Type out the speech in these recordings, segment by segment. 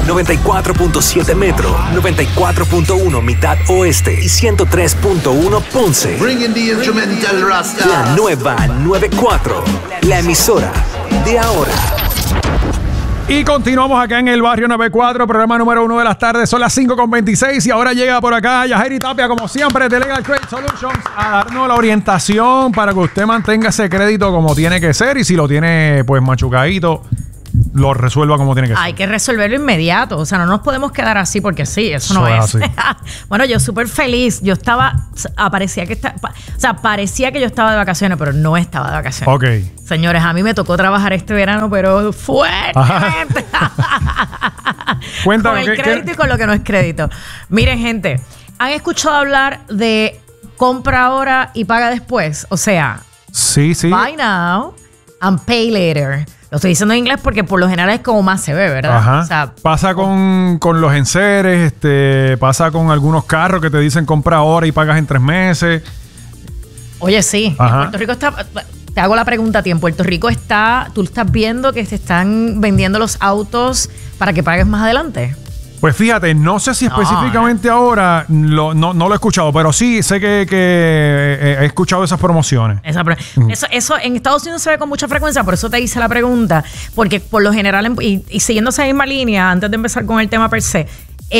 94.7 Metro, 94.1 Mitad Oeste y 103.1 Ponce. Bringing the instrumental Rasta. La nueva 94, la emisora de ahora. Y continuamos acá en el barrio 94, programa número 1 de las tardes. Son las 5:26 y ahora llega por acá Yajairi Tapia, como siempre, de Legal Credit Solutions, a darnos la orientación para que usted mantenga ese crédito como tiene que ser y si lo tiene pues machucadito, lo resuelva como tiene que ser. Hay que resolverlo inmediato. O sea, no nos podemos quedar así porque sí, eso no es. Bueno, yo súper feliz. Yo estaba, parecía que yo estaba de vacaciones, pero no estaba de vacaciones. Ok. Señores, a mí me tocó trabajar este verano, pero fuertemente. Cuéntame. Con el crédito y con lo que no es crédito. Miren, gente, ¿han escuchado hablar de compra ahora y paga después? O sea, sí. Buy now and pay later. Lo estoy diciendo en inglés porque por lo general es como más se ve, ¿verdad? Ajá. O sea, pasa con los enseres, pasa con algunos carros que te dicen compra ahora y pagas en 3 meses. Oye, sí. Ajá. En Puerto Rico está... Te hago la pregunta a ti. En Puerto Rico tú estás viendo que se están vendiendo los autos para que pagues más adelante. Pues fíjate, no sé si específicamente ahora no lo he escuchado, pero sí sé que he escuchado esas promociones. Eso en Estados Unidos se ve con mucha frecuencia, por eso te hice la pregunta, porque por lo general, y siguiendo esa misma línea, antes de empezar con el tema per se,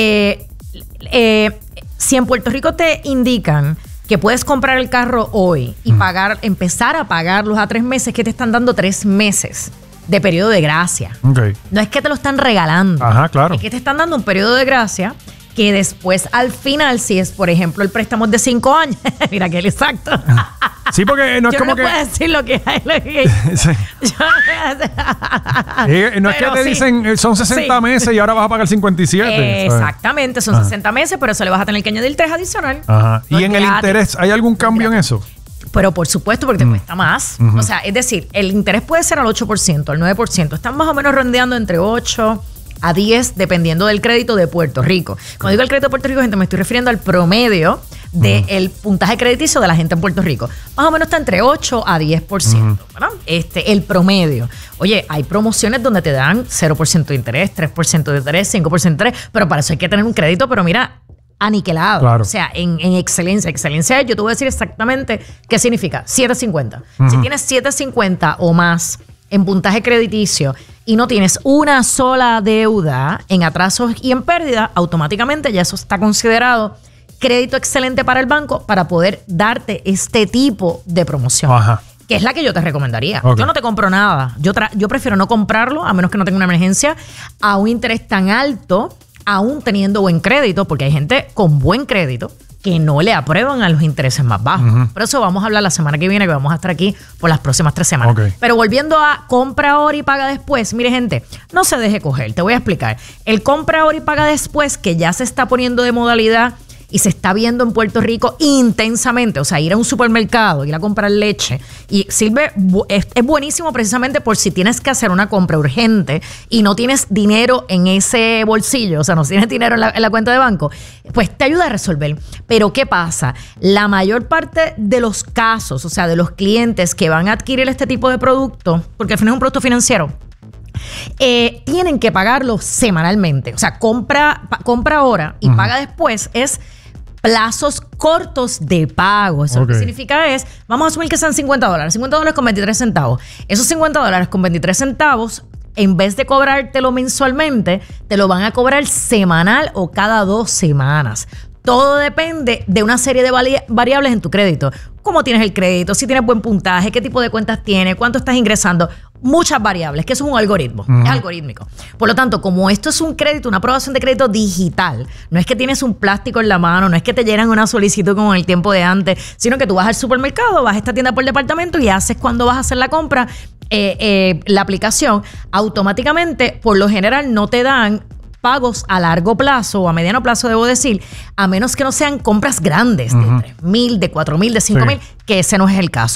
si en Puerto Rico te indican que puedes comprar el carro hoy y empezar a pagarlos a 3 meses, que te están dando 3 meses de periodo de gracia. Okay. No es que te lo están regalando. Ajá, claro. Es que te están dando un periodo de gracia que después, al final, si es, por ejemplo, el préstamo es de 5 años, mira que exacto. Sí, porque no es yo como no que... puedo decir lo que hay. Sí. No es que te dicen son 60 meses y ahora vas a pagar 57. Exactamente, son 60 meses, pero eso le vas a tener que añadir 3 adicional. Ajá. ¿Y en el interés hay algún cambio en eso? Pero por supuesto, porque te cuesta más. O sea, es decir, el interés puede ser al 8%, al 9%. Están más o menos rondeando entre 8 a 10, dependiendo del crédito de Puerto Rico. Cuando digo el crédito de Puerto Rico, gente, me estoy refiriendo al promedio del puntaje crediticio de la gente en Puerto Rico. Más o menos está entre 8 a 10%. ¿Verdad? El promedio. Oye, hay promociones donde te dan 0% de interés, 3% de interés, 5% de interés, pero para eso hay que tener un crédito, pero mira, aniquilado. Claro. O sea, en excelencia. Excelencia, yo te voy a decir exactamente qué significa. 750. Si tienes 750 o más en puntaje crediticio y no tienes una sola deuda en atrasos y en pérdida, automáticamente ya eso está considerado crédito excelente para el banco para poder darte este tipo de promoción. Ajá. Que es la que yo te recomendaría. Okay. Yo no te compro nada. Yo prefiero no comprarlo, a menos que no tenga una emergencia, a un interés tan alto, aún teniendo buen crédito, porque hay gente con buen crédito que no le aprueban a los intereses más bajos. Por eso vamos a hablar la semana que viene, que vamos a estar aquí por las próximas 3 semanas. Okay. Pero volviendo a compra ahora y paga después, mire, gente, no se deje coger. Te voy a explicar. El compra ahora y paga después, que ya se está poniendo de modalidad y se está viendo en Puerto Rico intensamente, o sea, ir a un supermercado, ir a comprar leche, y sirve, es buenísimo precisamente por si tienes que hacer una compra urgente y no tienes dinero en ese bolsillo, o sea, no tienes dinero en la cuenta de banco, pues te ayuda a resolver. Pero ¿qué pasa? La mayor parte de los casos, o sea, de los clientes que van a adquirir este tipo de producto, porque al final es un producto financiero, tienen que pagarlo semanalmente. O sea, compra ahora y paga después es plazos cortos de pago. Eso lo que significa es, vamos a asumir que sean $50. $50 con 23 centavos. Esos $50 con 23 centavos, en vez de cobrártelo mensualmente, te lo van a cobrar semanal o cada 2 semanas. Todo depende de una serie de variables en tu crédito. ¿Cómo tienes el crédito? Si tienes buen puntaje, qué tipo de cuentas tienes, cuánto estás ingresando. Muchas variables, que eso es un algoritmo, es algorítmico. Por lo tanto, como esto es un crédito, una aprobación de crédito digital, no es que tienes un plástico en la mano, no es que te llenan una solicitud como en el tiempo de antes, sino que tú vas al supermercado, vas a esta tienda por departamento y haces cuando vas a hacer la compra, la aplicación, automáticamente, por lo general, no te dan pagos a largo plazo o a mediano plazo, debo decir, a menos que no sean compras grandes de $3,000, de $4,000, de $5,000, que ese no es el caso.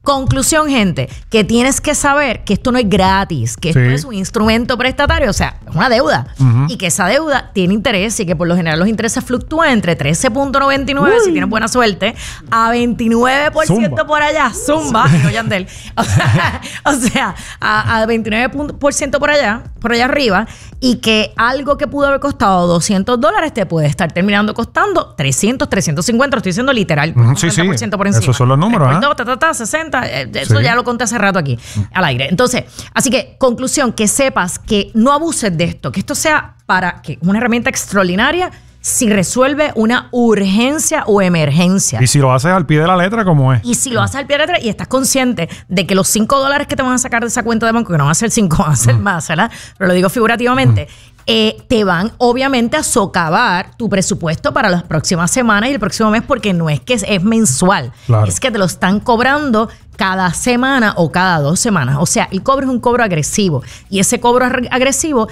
Conclusión, gente, que tienes que saber que esto no es gratis, que esto es un instrumento prestatario, o sea, es una deuda. Y que esa deuda tiene interés y que por lo general los intereses fluctúan entre 13.99, si tienes buena suerte, a 29% Zumba. Por allá. Zumba, no Yandel. O sea, a 29% por allá arriba, y que algo que pudo haber costado $200 te puede estar terminando costando 300, 350, lo estoy diciendo literal, 50% por encima. Esos son los números, 60, eso ya lo conté hace rato aquí al aire. Entonces, así que conclusión, que sepas que no abuses de esto, que esto sea para que una herramienta extraordinaria si resuelve una urgencia o emergencia. Y si lo haces al pie de la letra, ¿cómo es? Y si lo haces al pie de la letra y estás consciente de que los $5 que te van a sacar de esa cuenta de banco, que no van a ser 5, van a ser más, ¿verdad? Pero lo digo figurativamente, te van obviamente a socavar tu presupuesto para las próximas semanas y el próximo mes, porque no es que es mensual, es que te lo están cobrando cada semana o cada 2 semanas. O sea, el cobro es un cobro agresivo, y ese cobro agresivo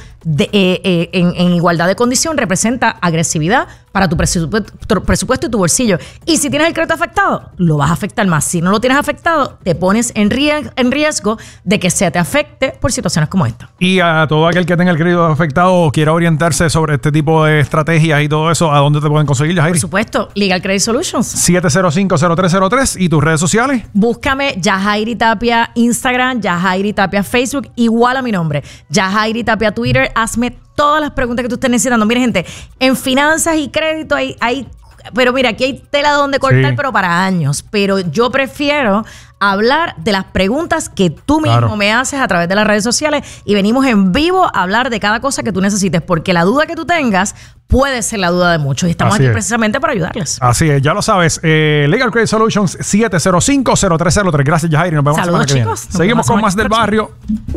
en igualdad de condición representa agresividad para tu presupuesto y tu bolsillo. Y si tienes el crédito afectado, lo vas a afectar más. Si no lo tienes afectado, te pones en riesgo de que se te afecte por situaciones como esta. Y a todo aquel que tenga el crédito afectado o quiera orientarse sobre este tipo de estrategias y todo eso, ¿a dónde te pueden conseguir, Yajairi? Por supuesto, Legal Credit Solutions. 705-0303. ¿Y tus redes sociales? Búscame Yajairi Tapia Instagram, Yajairi Tapia Facebook, igual a mi nombre, Yajairi Tapia Twitter. Hazme todas las preguntas que tú estés necesitando. Mire, gente, en finanzas y crédito hay pero mira, aquí hay tela donde cortar, pero para años. Pero yo prefiero hablar de las preguntas que tú mismo me haces a través de las redes sociales, y venimos en vivo a hablar de cada cosa que tú necesites, porque la duda que tú tengas puede ser la duda de muchos, y estamos aquí precisamente para ayudarles. Así es, ya lo sabes. Legal Credit Solutions, 705-0303. Gracias, Yajairi. Nos vemos la semana que viene. Seguimos con más del barrio.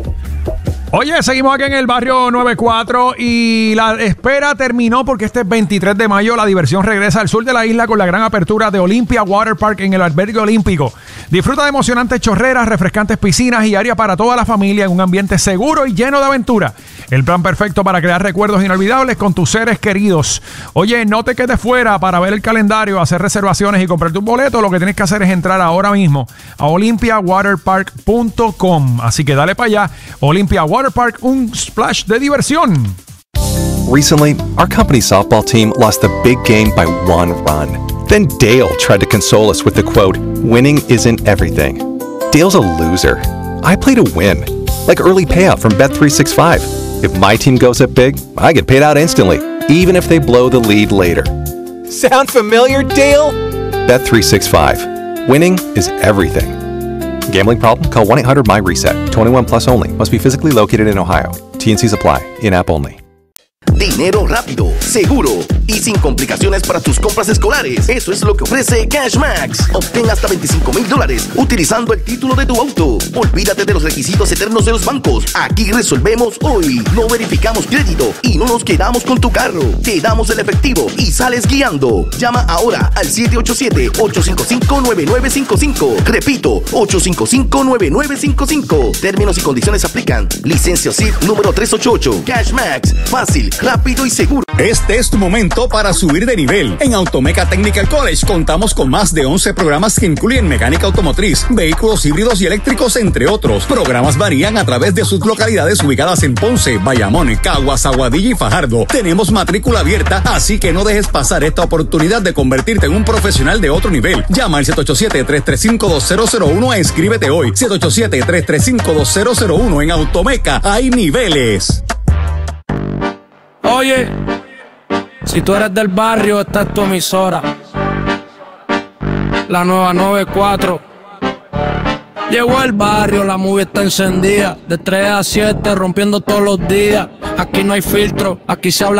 Oye, seguimos aquí en el barrio 94 y la espera terminó, porque este 23 de mayo la diversión regresa al sur de la isla con la gran apertura de Olympia Water Park en el Albergue Olímpico. Disfruta de emocionantes chorreras, refrescantes piscinas y área para toda la familia en un ambiente seguro y lleno de aventura. El plan perfecto para crear recuerdos inolvidables con tus seres queridos. Oye, no te quedes fuera. Para ver el calendario, hacer reservaciones y comprar tu boleto, lo que tienes que hacer es entrar ahora mismo a olympiawaterpark.com. Así que dale para allá. Olympia Water Park, un splash de diversión. Recently, our company softball team lost the big game by 1 run. Then Dale tried to console us with the quote, "Winning isn't everything." Dale's a loser. I play to win, like early payout from Bet365. If my team goes up big, I get paid out instantly, even if they blow the lead later. Sound familiar, Dale? Bet365. Winning is everything. Gambling problem? Call 1-800-MY-RESET. 21 plus only. Must be physically located in Ohio. T&Cs apply. In-app only. Dinero rápido, seguro y sin complicaciones para tus compras escolares. Eso es lo que ofrece CashMax. Obtén hasta $25,000 utilizando el título de tu auto. Olvídate de los requisitos eternos de los bancos. Aquí resolvemos hoy. No verificamos crédito y no nos quedamos con tu carro. Te damos el efectivo y sales guiando. Llama ahora al 787-855-9955. Repito, 855-9955. Términos y condiciones aplican. Licencia CIF número 388. CashMax. Fácil, rápido y seguro. Este es tu momento para subir de nivel. En Automeca Technical College contamos con más de 11 programas que incluyen mecánica automotriz, vehículos híbridos y eléctricos, entre otros. Programas varían a través de sus localidades ubicadas en Ponce, Bayamón, Caguas, Aguadilla y Fajardo. Tenemos matrícula abierta, así que no dejes pasar esta oportunidad de convertirte en un profesional de otro nivel. Llama al 787-335-2001 e inscríbete hoy. 787-335-2001. En Automeca hay niveles. Oye, si tú eres del barrio, esta es tu emisora. La nueva 94. Llegó el barrio, la movie está encendida. De 3 a 7, rompiendo todos los días. Aquí no hay filtro, aquí se habla